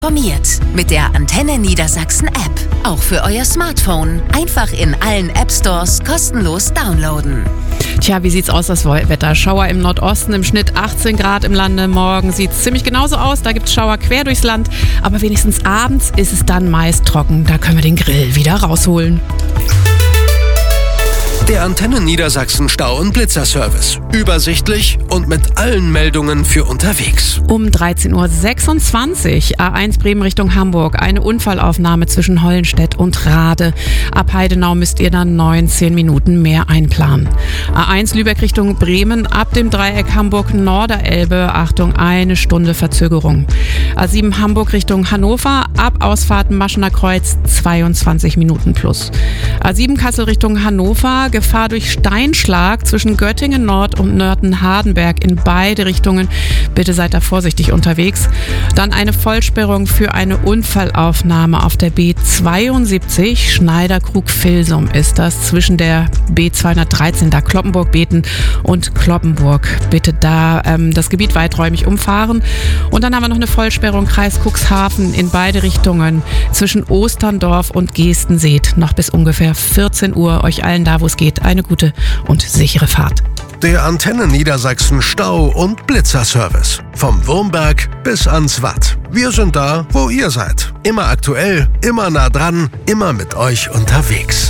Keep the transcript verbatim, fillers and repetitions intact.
Informiert mit der Antenne Niedersachsen App. Auch für euer Smartphone. Einfach in allen App Stores kostenlos downloaden. Tja, wie sieht's aus, das Wetter? Schauer im Nordosten, im Schnitt achtzehn Grad im Lande. Morgen sieht's ziemlich genauso aus. Da gibt's Schauer quer durchs Land. Aber wenigstens abends ist es dann meist trocken. Da können wir den Grill wieder rausholen. Der Antenne Niedersachsen Stau- und Blitzerservice. Übersichtlich und mit allen Meldungen für unterwegs. Um dreizehn Uhr sechsundzwanzig, A eins Bremen Richtung Hamburg. Eine Unfallaufnahme zwischen Hollenstedt und Rade. Ab Heidenau müsst ihr dann neunzehn Minuten mehr einplanen. A eins Lübeck Richtung Bremen, ab dem Dreieck Hamburg-Norderelbe. Achtung, eine Stunde Verzögerung. A sieben Hamburg Richtung Hannover, ab Ausfahrt Maschener Kreuz zweiundzwanzig Minuten plus. A sieben Kassel Richtung Hannover, Gefahr durch Steinschlag zwischen Göttingen Nord und Nörten-Hardenberg in beide Richtungen. Bitte seid da vorsichtig unterwegs. Dann eine Vollsperrung für eine Unfallaufnahme auf der B zweiundsiebzig. Schneiderkrug-Filsum ist das zwischen der B zweihundertdreizehn, da Kloppenburg-Beten und Kloppenburg. Bitte da ähm, das Gebiet weiträumig umfahren. Und dann haben wir noch eine Vollsperrung Kreis Cuxhaven in beide Richtungen zwischen Osterndorf und Geestenseth. Noch bis ungefähr vierzehn Uhr. Euch allen da, wo es geht, eine gute und sichere Fahrt. Der Antenne Niedersachsen Stau- und Blitzerservice. Vom Wurmberg bis ans Watt. Wir sind da, wo ihr seid. Immer aktuell, immer nah dran, immer mit euch unterwegs.